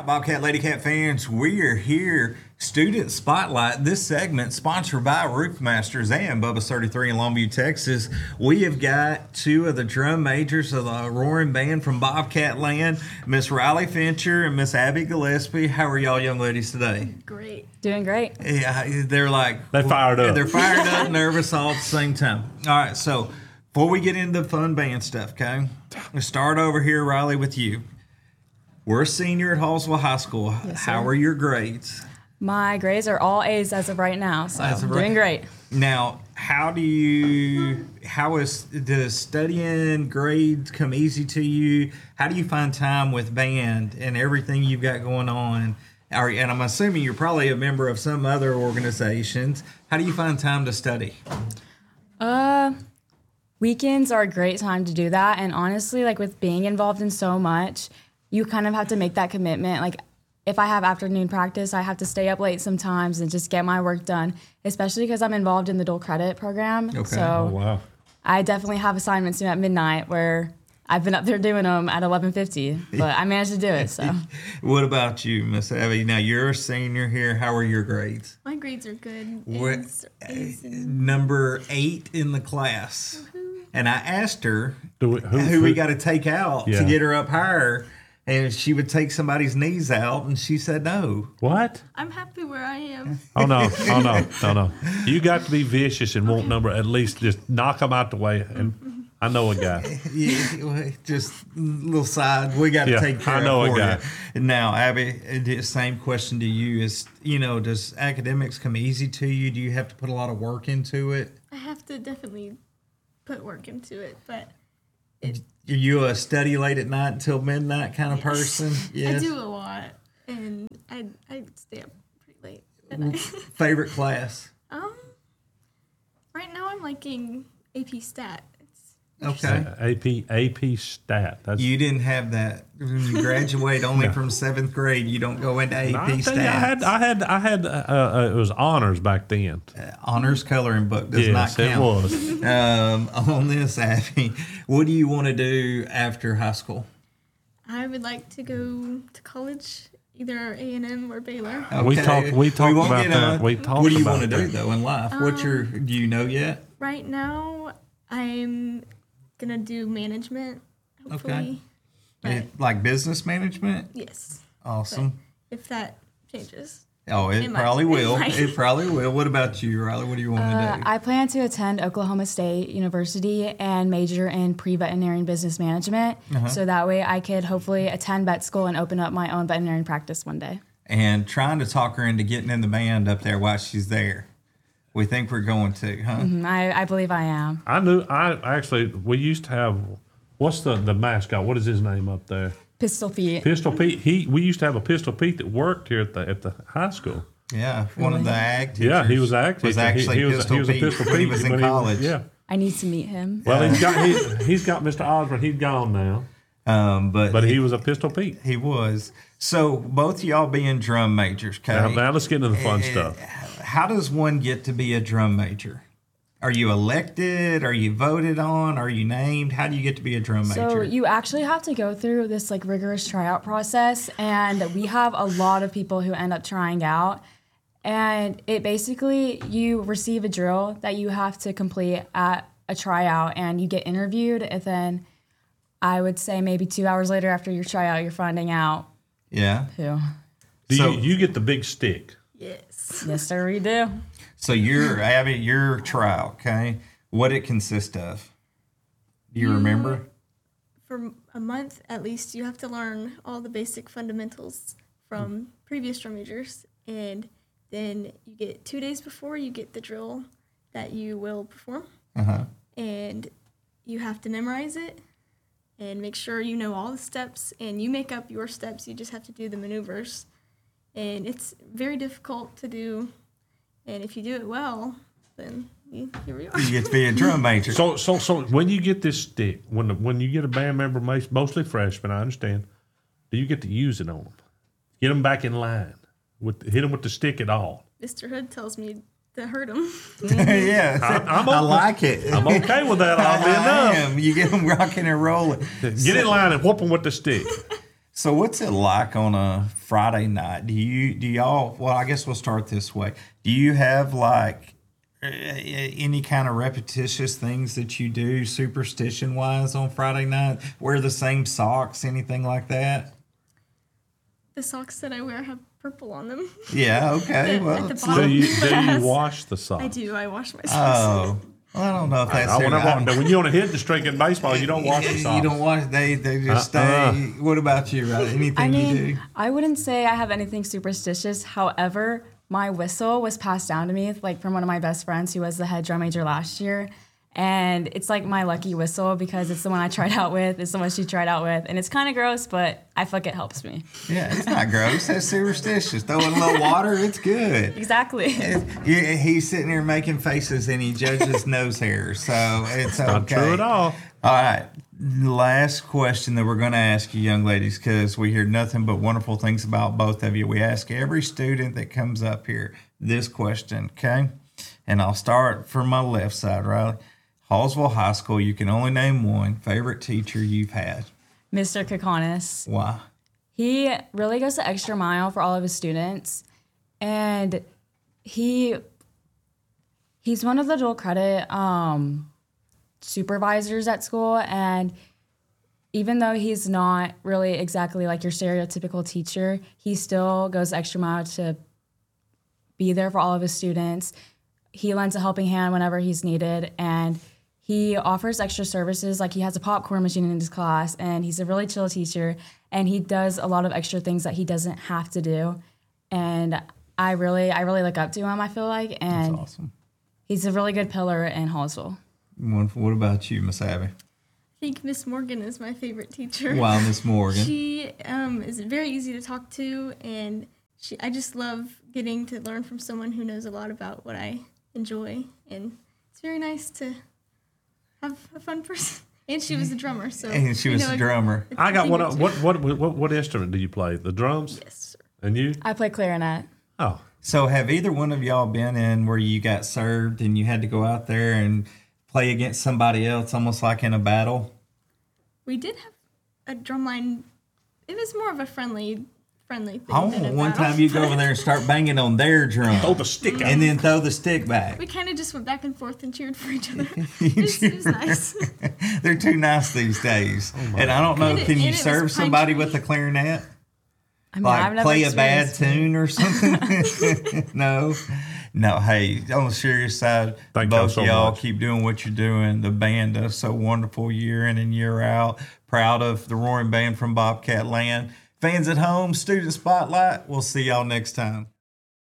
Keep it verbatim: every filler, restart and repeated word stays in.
right, Bobcat Lady Cat fans, we are here. Student Spotlight. This segment sponsored by Roof Masters and Bubba's thirty-three in Longview, Texas. We have got two of the drum majors of the Roaring Band from Bobcat Land, Miss Riley Fincher and Miss Abby Gillespie. How are y'all young ladies today? Great. Doing great. Yeah, they're like... They fired up. They're fired up, nervous all at the same time. All right, so before we get into the fun band stuff, okay? Let's start over here, Riley, with you. We're a senior at Hallsville High School. Yes, How sir. are your grades? My grades are all A's as of right now, so As of I'm doing right- great. Now, how do you, how is, does studying grades come easy to you? How do you find time with band and everything you've got going on? Are, and I'm assuming you're probably a member of some other organizations. How do you find time to study? Uh, weekends are a great time to do that, and honestly, like with being involved in so much, you kind of have to make that commitment. Like, if I have afternoon practice, I have to stay up late sometimes and just get my work done, especially because I'm involved in the dual credit program. Okay. So Oh, wow. I definitely have assignments due at midnight where I've been up there doing them at eleven fifty, but I managed to do it, so. What about you, Miss Abby? Now, you're a senior here. How are your grades? My grades are good. What, A's- A's and- number eight in the class. And I asked her Do we, who, who we got to take out to Yeah. get her up higher. And she would take somebody's knees out, and she said no. What? I'm happy where I am. Oh, no. Oh, no. No, no. You got to be vicious and want number, at least just knock them out the way. And I know a guy. Yeah, just a little side. We got to Yeah, take care I know of a for guy. you. Now, Abby, the same question to you is, you know, does academics come easy to you? Do you have to put a lot of work into it? I have to definitely put work into it, but it, Are you a study late at night until midnight kind of person? I do a lot, and I I stay up pretty late at night. Favorite class? um, right now I'm liking A P Stat. It's Okay. A P, A P stat. That's, You didn't have that when you graduate only from seventh grade. You don't go into A P I, tell stats. you, I had, I had, I had, uh, uh, it was honors back then. Honors coloring book does Yes, not it count. was. Um, on this, Abby, what do you want to do after high school? I would like to go to college, either A and M or Baylor. We talked- we talked won't about get that. on- We talked What do you about want to do that. though in life? What's your? Do you know yet? Right now, I'm gonna do management. Hopefully, but Eh, like business management? yes, Awesome. if that changes. Oh, it, It might. probably It will. might. It probably will. What about you, Riley? What do you want Uh, to do? I plan to attend Oklahoma State University and major in pre-veterinary business management, Uh-huh. so that way I could hopefully attend vet school and open up my own veterinary practice one day. And trying to talk her into getting in the band up there while she's there. We think we're going to, huh? Mm, I, I believe I am. I knew, I actually, we used to have, what's the, the mascot? What is his name up there? Pistol Pete. Pistol Pete. He, we used to have a Pistol Pete that worked here at the, at the high school. Yeah, one of the ag teachers. Yeah, he was actually, was actually he, he was, Pistol he was a Pete Pistol when he Pete was in when college. yeah. I need to meet him. Well, he's got he, he's got Mister Osborne. He's gone now, Um, but but he was a Pistol Pete. he was. So both of y'all being drum majors, okay? Now, now let's get into the fun Eh, stuff. How does one get to be a drum major? Are you elected? Are you voted on? Are you named? How do you get to be a drum major? So you actually have to go through this like rigorous tryout process, and we have a lot of people who end up trying out. And it basically, you receive a drill that you have to complete at a tryout, and you get interviewed, and then I would say maybe two hours later after your tryout, you're finding out yeah. who. Do so- you, you get the big stick? Yes. Yes, sir, we do. So your Abby, your trial, okay? What it consists of? Do you remember? For a month at least, you have to learn all the basic fundamentals from previous drum majors, and then you get two days before you get the drill that you will perform, Uh huh. and you have to memorize it and make sure you know all the steps, and you make up your steps. You just have to do the maneuvers, and it's very difficult to do. And if you do it well, then you, here we are. You get to be a drum major. So, so, so when you get this stick, when the, when you get a band member, most- mostly freshmen, I understand, do you get to use it on them? Get them back in line. With hit them with the stick at all. Mister Hood tells me to hurt him. yeah, I- I'm I okay. like it. I'm okay with that. Oddly I enough, am. You get them rocking and rolling. get in line and whoop them with the stick. So what's it like on a Friday night? Do you do y'all? Well, I guess we'll start this way. Do you have like uh, any kind of repetitious things that you do superstition wise on Friday night? Wear the same socks, anything like that? The socks that I wear have purple on them. Yeah. Okay. At Well, the it's- bottom. Do you, do you Yes. wash the socks? I do. I wash my socks. oh, well, I don't know if that's. I, it. when, I I, don't- when you're on a hitting streak in baseball, you don't wash the socks. You don't watch. They they just Uh-uh. stay. What about you? Right? Anything I you mean, do? I wouldn't say I have anything superstitious. However, my whistle was passed down to me like from one of my best friends who was the head drum major last year. And it's like my lucky whistle because it's the one I tried out with. It's the one she tried out with. And it's kind of gross, but I feel like it helps me. Yeah, it's not gross. That's superstitious. Throw in a little water. It's good. Exactly. Yeah, he's sitting there making faces and he judges nose hairs, so it's okay. Not true at all. All right, last question that we're going to ask you, young ladies, because we hear nothing but wonderful things about both of you. We ask every student that comes up here this question, okay? And I'll start from my left side, Riley. Hallsville High School, you can only name one favorite teacher you've had. Mister Kokonis. Why? He really goes the extra mile for all of his students. And he he's one of the dual credit um, supervisors at school. And even though he's not really exactly like your stereotypical teacher, he still goes the extra mile to be there for all of his students. He lends a helping hand whenever he's needed. And he offers extra services, like he has a popcorn machine in his class, and he's a really chill teacher, and he does a lot of extra things that he doesn't have to do. And I really, I really look up to him, I feel like, and That's awesome. he's a really good pillar in Hallsville. What what about you, Miss Abby? I think Miss Morgan is my favorite teacher. Wow, Miss Morgan. She um, is very easy to talk to, and she, I just love getting to learn from someone who knows a lot about what I enjoy, and it's very nice to have a fun person. And she was a drummer, so And she you was know, a drummer. a I got thing one. or uh, two. What, what what what instrument do you play? The drums? Yes, sir. And you? I play clarinet. Oh, So have either one of y'all been in where you got served and you had to go out there and play against somebody else, almost like in a battle? We did have a drum line. It was more of a friendly, friendly thing. I than a want one battle. time you go over there and start banging on their drum. throw the stick out. And then throw the stick back. We kind of just went back and forth and cheered for each other. It was, it was nice. They're too nice these days. and I don't know, And it- can you and it was serve pine somebody tree. with a clarinet? I mean, I've Like never play a bad experienced it. tune or something? No. No, hey, on the serious side, Thank y'all both so y'all much. keep doing what you're doing. The band does so wonderful year in and year out. Proud of the Roaring Band from Bobcat Land. Fans at home, Student Spotlight, we'll see y'all next time.